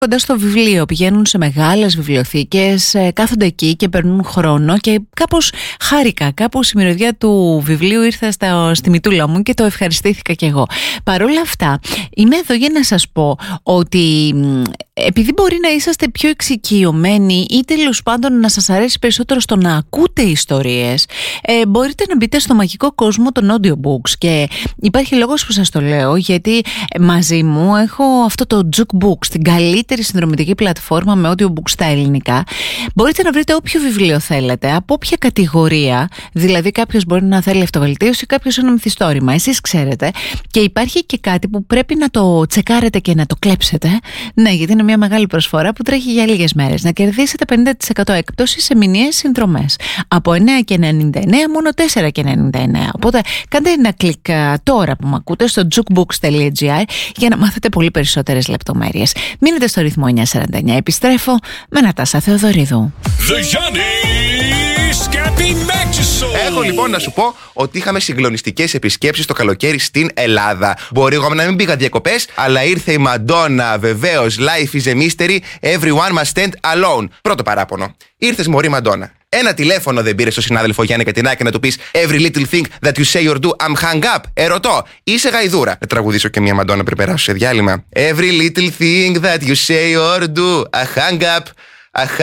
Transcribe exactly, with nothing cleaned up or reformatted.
κοντά στο βιβλίο, πηγαίνουν σε μεγάλες βιβλιοθήκες, κάθονται εκεί και περνούν χρόνο και κάπως χάρηκα, κάπως η μυρωδιά του βιβλίου ήρθε στα, στη μητούλα μου και το ευχαριστήθηκα κι εγώ. Παρ' όλα αυτά, είμαι εδώ για να σας πω ότι επειδή μπορεί να είσαστε πιο εξοικειωμένοι ή τέλος πάντων να σας αρέσει περισσότερο στο να ακούτε ιστορίες, ε, μπορείτε να μπείτε στο μαγικό κόσμο των audiobooks και υπάρχει λόγος που σας το λέω, γιατί μαζί μου έχω αυτό το Jukebook, την καλύτερη συνδρομητική πλατφόρμα με audiobooks στα ελληνικά. Μπορείτε να βρείτε όποιο βιβλίο θέλετε, από όποια κατηγορία, δηλαδή κάποιος μπορεί να θέλει αυτοβελτίωση, κάποιος ένα μυθιστόρημα, εσείς ξέρετε, και υπάρχει και κάτι που πρέπει να το τσεκάρετε και να το κλέψετε, ναι, γιατί είναι μια μεγάλη προσφορά που τρέχει για λίγες μέρες, να κερδίσετε πενήντα τοις εκατό έκπτωση σε μηνιαίες συνδρομές, από εννέα και ενενήντα εννέα μόνο τέσσερα και ενενήντα εννέα. Οπότε κάντε ένα κλικ τώρα που με ακούτε στο jukebooks τελεία gr για να μάθετε πολύ περισσότερες λεπτομέρειες. Μείνετε στο ρυθμό εννιακόσια σαράντα εννέα. Επιστρέφω με Νατάσα Θεοδωρίδου. Έχω λοιπόν να σου πω ότι είχαμε συγκλονιστικές επισκέψεις το καλοκαίρι στην Ελλάδα. Μπορεί εγώ να μην πήγα διακοπές, αλλά ήρθε η Μαντόνα, βεβαίως. Life is a mystery, everyone must stand alone. Πρώτο παράπονο. Ήρθες μωρή Μαντόνα. Ένα τηλέφωνο δεν πήρε στο συνάδελφο Γιάννη Κατινάκη να του πεις Every little thing that you say or do, I'm hung up. Ερωτώ, είσαι γαϊδούρα. Να τραγουδήσω και μια Μαντόνα πριν περάσω σε διάλειμμα. Every little thing that you say or do, I hung up. I